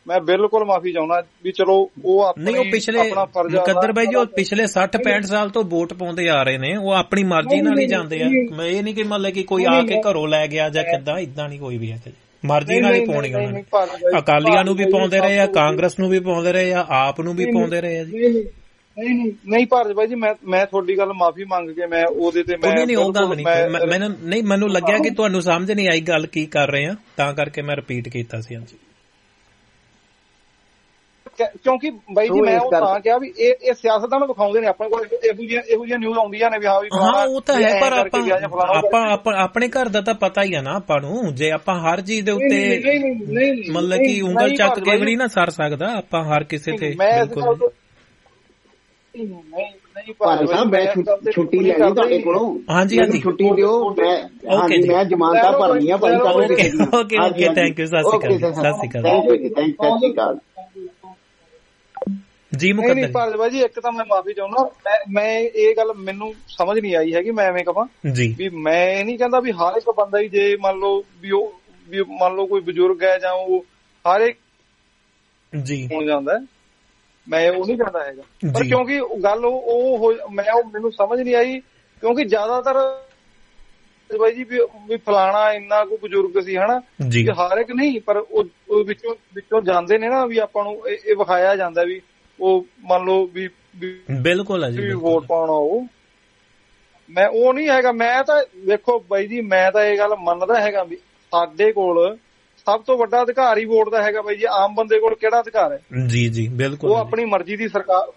ਮੈਂ ਬਿਲਕੁਲ ਮਾਫੀ ਚਾਹੁੰਦਾ ਵੀ ਚਲੋ ਉਹ ਆਪਣੀ ਆਪਣਾ ਫਰਜ਼ ਮੁਕੱਦਰ ਬਾਈ ਜੀ ਉਹ ਪਿਛਲੇ 60-65 ਸਾਲ ਤੋਂ ਵੋਟ ਪਾਉਂਦੇ ਆ ਰਹੇ ਨੇ, ਉਹ ਆਪਣੀ ਮਰਜ਼ੀ ਨਾਲ ਹੀ ਜਾਂਦੇ ਆ। ਮੈਂ ਇਹ ਨਹੀਂ ਕਿ ਮਤਲਬ ਕਿ ਕੋਈ ਆ ਕੇ ਘਰੋਂ ਲੈ ਗਿਆ ਜਾਂ ਕਿੱਦਾਂ, ਇਦਾਂ ਨਹੀਂ ਕੋਈ ਵੀ ਹੈ, ਮਰਜ਼ੀ ਨਾਲ ਹੀ ਪਾਉਣੀ ਉਹਨਾਂ ਨੇ। ਅਕਾਲੀਆਂ ਨੂੰ ਵੀ ਪਾਉਂਦੇ ਰਹੇ ਆ, ਕਾਂਗਰਸ ਨੂੰ ਵੀ ਪਾਉਂਦੇ ਰਹੇ ਆ, ਆਪ ਨੂੰ ਵੀ ਪਾਉਂਦੇ ਰਹੇ ਆ ਜੀ। ਨਹੀਂ ਭਾਰਤ ਬਾਈ ਜੀ, ਮੈਂ ਤੁਹਾਡੀ ਗੱਲ ਮਾਫੀ ਮੰਗ ਕੇ ਮੈਂ ਉਹਦੇ ਤੇ ਨਹੀਂ ਉਹ ਗੱਲ ਨਹੀਂ, ਮੈਨੂੰ ਲੱਗਿਆ ਕਿ ਤੁਹਾਨੂੰ ਸਮਝ ਨਹੀਂ ਆਈ ਗੱਲ ਕੀ ਕਰ ਰਹੇ ਆ, ਤਾਂ ਕਰਕੇ ਮੈਂ ਰਿਪੀਟ ਕੀਤਾ ਸੀ। ਹਾਂਜੀ ਕਿਉਂਕਿ ਬਾਈ ਜੀ ਮੈਂ ਉਹ ਤਾਂ ਕਿਹਾ ਵੀ ਇਹ ਸਿਆਸਤਦਾਨ ਵਿਖਾਉਂਦੇ ਨੇ ਆਪਣੇ ਕੋਲ ਇਹੋ ਜਿਹੀਆਂ ਨਿਊਜ਼ ਆਉਂਦੀਆਂ ਨੇ ਵੀ ਹਾਂ ਵੀ ਉਹ ਤਾਂ ਹੈ, ਪਰ ਆਪਾਂ ਆਪਣੇ ਘਰ ਦਾ ਤਾਂ ਪਤਾ ਹੀ ਆ ਨਾ ਆਪਾਂ ਨੂੰ। ਜੇ ਆਪਾਂ ਹਰ ਚੀਜ਼ ਦੇ ਉੱਤੇ ਮਤਲਬ ਕਿ ਉਂਗਲ ਚੱਕ ਕੇ ਵੀ ਨਹੀਂ ਨਾ ਸਰ ਸਕਦਾ ਆਪਾਂ ਹਰ ਕਿਸੇ ਤੇ। ਬਿਲਕੁਲ ਛੁੱਟੀ ਲੈਣੀ ਤੁਹਾਡੇ ਕੋਲੋਂ। ਹਾਂਜੀ ਛੁੱਟੀ ਦਿਓ, ਮੈਂ ਜ਼ਮਾਨਤਾਂ ਭਰਨੀਆਂ ਭਾਈ। ਓਕੇ ਥੈਂਕ ਯੂ, ਸਤਿ ਸ਼੍ਰੀ ਅਕਾਲ ਜੀ। ਨਹੀਂ ਭਾਰਤ ਬਾਈ ਜੀ, ਇੱਕ ਤਾਂ ਮੈਂ ਮਾਫੀ ਚਾਹੁੰਦਾ, ਮੈਂ ਇਹ ਗੱਲ ਮੈਨੂੰ ਸਮਝ ਨਹੀਂ ਆਈ ਹੈਗੀ, ਮੈਂ ਐਵੇਂ ਕਹਾਂ ਵੀ ਮੈਂ ਇਹ ਨਹੀਂ ਕਹਿੰਦਾ ਵੀ ਹਰ ਇੱਕ ਬੰਦਾ ਹੀ, ਜੇ ਮੰਨ ਲਓ ਵੀ ਮੰਨ ਲਓ ਕੋਈ ਬਜ਼ੁਰਗ ਹੈ ਜਾਂ ਉਹ ਹਰ ਇੱਕ ਹੋ ਜਾਂਦਾ, ਮੈਂ ਉਹ ਨਹੀਂ ਕਹਿੰਦਾ ਹੈਗਾ। ਪਰ ਕਿਉਂਕਿ ਗੱਲ ਮੈਨੂੰ ਸਮਝ ਨਹੀਂ ਆਈ, ਕਿਉਂਕਿ ਜ਼ਿਆਦਾਤਰ ਬਾਈ ਜੀ ਵੀ ਫਲਾਣਾ ਇੰਨਾ ਕੋਈ ਬਜ਼ੁਰਗ ਸੀ ਹਨਾ, ਹਰ ਇੱਕ ਨਹੀਂ, ਪਰ ਉਹ ਵਿੱਚੋਂ ਜਾਂਦੇ ਨੇ ਨਾ ਵੀ ਆਪਾਂ ਨੂੰ ਇਹ ਵਿਖਾਇਆ ਜਾਂਦਾ ਵੀ ਉਹ ਮੰਨ ਲਓ ਵੀ ਬਿਲਕੁਲ ਹੈ ਜੀ ਵੋਟ ਪਾਉਣਾ। ਉਹ ਮੈਂ ਉਹ ਨਹੀਂ ਹੈਗਾ। ਮੈਂ ਤਾਂ ਵੇਖੋ ਬਾਈ ਜੀ, ਮੈਂ ਤਾਂ ਇਹ ਗੱਲ ਮੰਨਦਾ ਹੈਗਾ ਵੀ ਸਾਡੇ ਕੋਲ ਸਭ ਤੋਂ ਵੱਡਾ ਅਧਿਕਾਰ ਹੀ ਵੋਟ ਦਾ ਹੈਗਾ ਬਾਈ ਜੀ। ਆਮ ਬੰਦੇ ਕੋਲ ਕਿਹੜਾ ਅਧਿਕਾਰ ਹੈ? ਜੀ ਬਿਲਕੁਲ, ਉਹ ਆਪਣੀ ਮਰਜ਼ੀ ਦੀ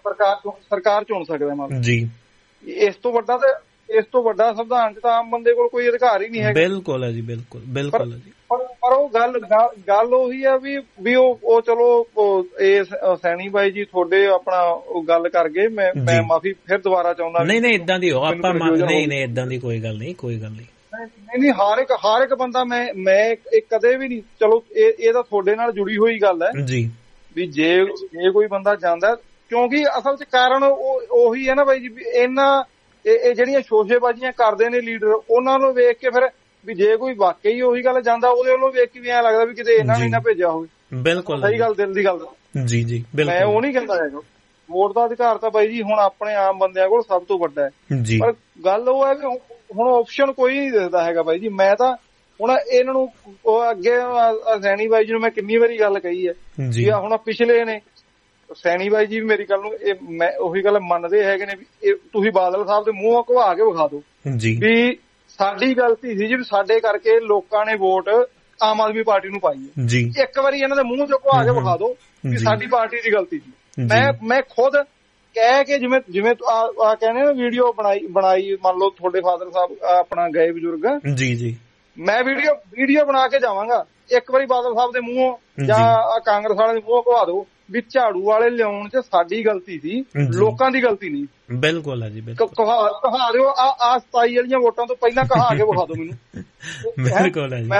ਸਰਕਾਰ ਚੁਣ ਸਕਦਾ ਹੈ ਜੀ। ਇਸ ਤੋਂ ਵੱਡਾ ਸੰਵਿਧਾਨ 'ਚ ਤਾਂ ਆਮ ਬੰਦੇ ਕੋਲ ਕੋਈ ਅਧਿਕਾਰ ਹੀ ਨਹੀਂ ਹੈਗਾ। ਬਿਲਕੁਲ ਹੈ ਜੀ, ਬਿਲਕੁਲ ਹੈ ਜੀ। ਪਰ ਉਹ ਗੱਲ ਉਹੀ ਆ ਵੀ ਉਹ ਚਲੋ ਇਹ ਸੈਣੀ ਬਾਈ ਜੀ ਤੁਹਾਡੇ ਆਪਣਾ ਉਹ ਗੱਲ ਕਰ ਗਏ, ਮੈਂ ਮਾਫੀ ਫਿਰ ਦੁਬਾਰਾ ਚਾਹੁੰਦਾ। ਨਹੀਂ ਏਦਾਂ ਦੀ ਹੋ ਆਪਾਂ ਨਹੀਂ ਏਦਾਂ ਦੀ ਕੋਈ ਗੱਲ ਨਹੀਂ। ਨਹੀਂ ਹਰ ਇੱਕ ਬੰਦਾ ਮੈਂ ਕਦੇ ਵੀ ਨਹੀਂ, ਚਲੋ ਇਹ ਤਾਂ ਤੁਹਾਡੇ ਨਾਲ ਜੁੜੀ ਹੋਈ ਗੱਲ ਹੈ ਜੀ ਵੀ ਜੇ ਕੋਈ ਬੰਦਾ ਜਾਂਦਾ, ਕਿਉਂਕਿ ਅਸਲ 'ਚ ਕਾਰਨ ਉਹੀ ਹੈ ਨਾ ਬਾਈ ਜੀ ਵੀ ਇਹ ਜਿਹੜੀਆਂ ਸ਼ੋਸ਼ੇਬਾਜ਼ੀਆਂ ਕਰਦੇ ਨੇ ਲੀਡਰ, ਉਹਨਾਂ ਨੂੰ ਵੇਖ ਕੇ ਫਿਰ ਵੀ ਜੇ ਕੋਈ ਵਾਕਈ ਉਹੀ ਗੱਲ ਜਾਂਦਾ, ਉਹਦੇ ਵੱਲੋਂ ਵੇਖ ਕੇ ਵੀ ਐਂ ਲੱਗਦਾ ਵੀ ਕਿਤੇ ਇਹਨਾਂ ਨੇ ਨਾ ਭੇਜਿਆ ਹੋਵੇ। ਬਿਲਕੁਲ ਸਹੀ ਗੱਲ, ਦਿਲ ਦੀ ਗੱਲ ਜੀ। ਮੈਂ ਉਹ ਨਹੀਂ ਕਹਿੰਦਾ ਹੈਗਾ। ਵੋਟ ਦਾ ਅਧਿਕਾਰ ਤਾਂ ਬਾਈ ਜੀ ਹੁਣ ਆਪਣੇ ਆਮ ਬੰਦਿਆਂ ਕੋਲ ਸਭ ਤੋਂ ਵੱਡਾ ਹੈ, ਪਰ ਗੱਲ ਉਹ ਹੈ ਵੀ ਹੁਣ ਆਪਸ਼ਨ ਕੋਈ ਨਹੀਂ ਦਿਖਦਾ ਹੈਗਾ ਬਾਈ ਜੀ। ਮੈਂ ਤਾਂ ਹੁਣ ਇਹਨਾਂ ਨੂੰ ਅੱਗੇ ਸੈਣੀ ਬਾਈ ਜੀ ਨੂੰ ਮੈਂ ਕਿੰਨੀ ਵਾਰੀ ਗੱਲ ਕਹੀ ਹੈ ਵੀ ਹੁਣ ਪਿਛਲੇ ਨੇ ਸੈਣੀ ਬਾਈ ਜੀ ਵੀ ਮੇਰੀ ਗੱਲ ਨੂੰ ਮੈਂ ਉਹੀ ਗੱਲ ਮੰਨਦੇ ਹੈਗੇ ਨੇ ਵੀ ਤੁਸੀਂ ਬਾਦਲ ਸਾਹਿਬ ਦੇ ਮੂੰਹੋਂ ਘਵਾ ਕੇ ਵਿਖਾ ਦਿਓ ਵੀ ਸਾਡੀ ਗਲਤੀ ਸੀ ਜੀ, ਵੀ ਸਾਡੇ ਕਰਕੇ ਲੋਕਾਂ ਨੇ ਵੋਟ ਆਮ ਆਦਮੀ ਪਾਰਟੀ ਨੂੰ ਪਾਈ ਹੈ। ਇੱਕ ਵਾਰੀ ਇਹਨਾਂ ਦੇ ਮੂੰਹ ਚੋਂ ਘਵਾ ਕੇ ਵਿਖਾ ਦਿਓ ਵੀ ਸਾਡੀ ਪਾਰਟੀ ਦੀ ਗਲਤੀ ਸੀ। ਮੈਂ ਖੁਦ ਕਹਿ ਕੇ ਜਿਵੇਂ ਆ ਕਹਿੰਦੇ ਨਾ ਵੀਡੀਓ ਬਣਾਈ ਮੰਨ ਲਓ ਤੁਹਾਡੇ ਫਾਦਰ ਸਾਹਿਬ ਆਪਣਾ ਗਏ ਬਜ਼ੁਰਗ, ਮੈਂ ਵੀਡੀਓ ਬਣਾ ਕੇ ਜਾਵਾਂਗਾ। ਇੱਕ ਵਾਰੀ ਬਾਦਲ ਸਾਹਿਬ ਦੇ ਮੂੰਹੋਂ ਜਾਂ ਕਾਂਗਰਸ ਵਾਲੇ ਦੇ ਮੂੰਹੋਂ ਘਵਾ ਦਿਓ ਵੀ ਝਾੜੂ ਵਾਲੇ ਲਿਆਉਣ 'ਚ ਸਾਡੀ ਗਲਤੀ ਸੀ, ਲੋਕਾਂ ਦੀ ਗਲਤੀ ਨਹੀਂ। ਬਿਲਕੁਲ ਹੈ ਜੀ, ਕਹਾ ਦਿਓ ਆ 27 ਵਾਲੀਆਂ ਵੋਟਾਂ ਤੋਂ ਪਹਿਲਾਂ ਕਹਾ ਕੇ ਵਿਖਾ ਦਿਓ ਮੈਨੂੰ। ਬਿਲਕੁਲ ਹੈ ਜੀ,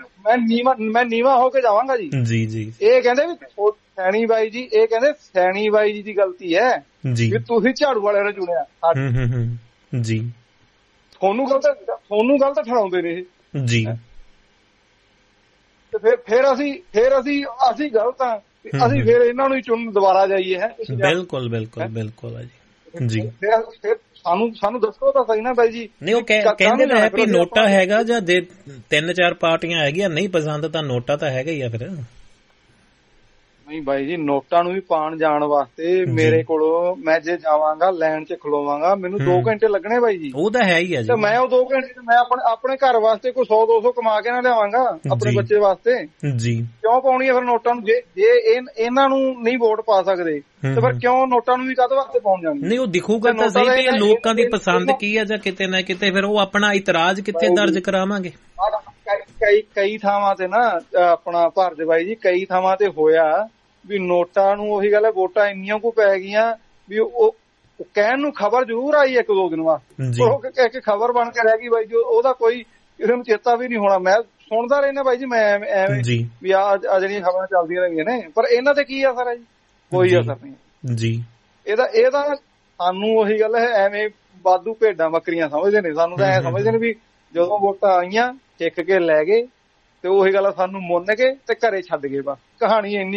ਮੈਂ ਨੀਵਾ ਹੋ ਕੇ ਜਾਵਾਂਗਾ ਜੀ। ਇਹ ਕਹਿੰਦੇ ਵੀ ਸੈਣੀ ਬਾਈ ਜੀ, ਇਹ ਕਹਿੰਦੇ ਸੈਣੀ ਬਾਈ ਜੀ ਦੀ ਗਲਤੀ ਹੈ ਵੀ ਤੁਸੀਂ ਝਾੜੂ ਵਾਲਿਆਂ ਨੇ ਚੁਣਿਆ ਜੀ। ਤੁਹਾਨੂੰ ਗਲਤ ਠਹਿਰਾਉਂਦੇ ਨੇ ਇਹ ਜੀ। ਤੇ ਫਿਰ ਅਸੀਂ ਗਲਤ ਆ, ਅਸੀਂ ਫਿਰ ਇਹਨਾਂ ਨੂੰ ਹੀ ਚੁਣਨ ਦੁਬਾਰਾ ਜਾਈਏ। ਹੈ ਬਿਲਕੁਲ ਜੀ। ਫਿਰ ਸਾਨੂੰ ਦੱਸੋ ਤਾਂ ਸਹੀ ਨਾ ਬਾਈ ਜੀ। ਨਹੀਂ ਉਹ ਕਹਿੰਦੇ ਤਾਂ ਹੈ ਵੀ ਨੋਟਾ ਹੈਗਾ ਜਾਂ 3-4 ਪਾਰਟੀਆਂ ਹੈਗੀਆਂ ਨਹੀਂ ਪਸੰਦ ਤਾਂ ਨੋਟਾ ਤਾਂ ਹੈਗਾ ਹੀ ਆ। ਫਿਰ ਨਹੀਂ ਬਾਈ ਜੀ, ਨੋਟਾਂ ਨੂੰ ਵੀ ਪਾਣ ਜਾਣ ਵਾਸਤੇ ਮੇਰੇ ਕੋਲੋਂ ਮੈਂ ਜੇ ਜਾਵਾਂਗਾ ਲਾਈਨ 'ਚ ਖਲੋਵਾਂਗਾ, ਮੈਨੂੰ 2 ਘੰਟੇ ਲੱਗਣੇ ਬਾਈ ਜੀ। ਉਹ ਤਾਂ ਹੈ ਹੀ ਆ ਜੀ। ਮੈਂ ਉਹ 2 ਘੰਟੇ ਮੈਂ ਆਪਣੇ ਘਰ ਵਾਸਤੇ ਕੋਈ 100-200 ਕਮਾ ਕੇ ਨਾ ਲਿਆਵਾਂਗਾ ਆਪਣੇ ਬੱਚੇ ਵਾਸਤੇ ਜੀ। ਕਿਉਂ ਪਾਉਣੀ ਹੈ ਫਿਰ ਨੋਟਾਂ ਨੂੰ? ਜੇ ਇਹਨਾਂ ਨੂੰ ਨਹੀਂ ਵੋਟ ਪਾ ਸਕਦੇ ਤੇ ਫਿਰ ਕਿਉਂ ਨੋਟਾਂ ਨੂੰ ਵੀ ਕਾਹਦੇ ਵਾਸਤੇ ਪਾਉਣ ਜਾਣੀ? ਨਹੀਂ ਉਹ ਦਿਖੂਗਾ ਤਾਂ ਸਹੀ ਕਿ ਲੋਕਾਂ ਦੀ ਪਸੰਦ ਕੀ ਆ ਜਾਂ ਕਿਤੇ ਨਾ ਕਿਤੇ ਫਿਰ ਉਹ ਆਪਣਾ ਇਤਰਾਜ਼ ਕਿੱਥੇ ਦਰਜ ਕਰਾਵਾਂਗੇ। ਕਈ ਥਾਵਾਂ ਤੇ ਨਾ ਆਪਣਾ ਭਾਰਤ ਬਾਈ ਜੀ, ਕਈ ਥਾਵਾਂ ਤੇ ਹੋਇਆ ਵੀ ਨੋਟਾਂ ਨੂੰ ਉਹੀ ਗੱਲ ਹੈ, ਵੋਟਾਂ ਇੰਨੀਆਂ ਕੁ ਪੈ ਗਈਆਂ ਵੀ ਉਹ ਕਹਿਣ ਨੂੰ ਖਬਰ ਜ਼ਰੂਰ ਆਈ 1-2 ਦਿਨ ਵਾਸਤੇ, ਉਹ ਇੱਕ ਖਬਰ ਬਣ ਕੇ ਰਹਿ ਗਈ ਬਾਈ ਜੀ। ਉਹਦਾ ਕੋਈ ਕਿਸੇ ਨੂੰ ਚੇਤਾ ਵੀ ਨਹੀਂ ਹੋਣਾ। ਮੈਂ ਸੁਣਦਾ ਰਹਿਣਾ ਬਾਈ ਜੀ, ਮੈਂ ਐਵੇਂ ਵੀ ਆ ਜਿਹੜੀਆਂ ਖਬਰਾਂ ਚੱਲਦੀਆਂ ਰਹਿੰਦੀਆਂ ਨੇ, ਪਰ ਇਹਨਾਂ ਤੇ ਕੀ ਅਸਰ ਹੈ ਜੀ? ਕੋਈ ਅਸਰ ਨਹੀਂ ਜੀ। ਇਹਦਾ ਸਾਨੂੰ ਉਹੀ ਗੱਲ ਹੈ, ਐਵੇਂ ਵਾਧੂ ਭੇਡਾਂ ਬੱਕਰੀਆਂ ਸਮਝਦੇ ਨੇ ਸਾਨੂੰ, ਤਾਂ ਐ ਸਮਝਦੇ ਨੇ ਵੀ ਜਦੋਂ ਵੋਟਾਂ ਆਈਆਂ ਟਿਕ ਕੇ ਲੈ ਗਏ ਤੇ ਉਹੀ ਗੱਲ ਸਾਨੂੰ ਮੁੰਨ ਕੇ ਤੇ ਘਰੇ ਛੱਡ ਗਏ। ਬਸ ਕਹਾਣੀ ਇੰਨੀ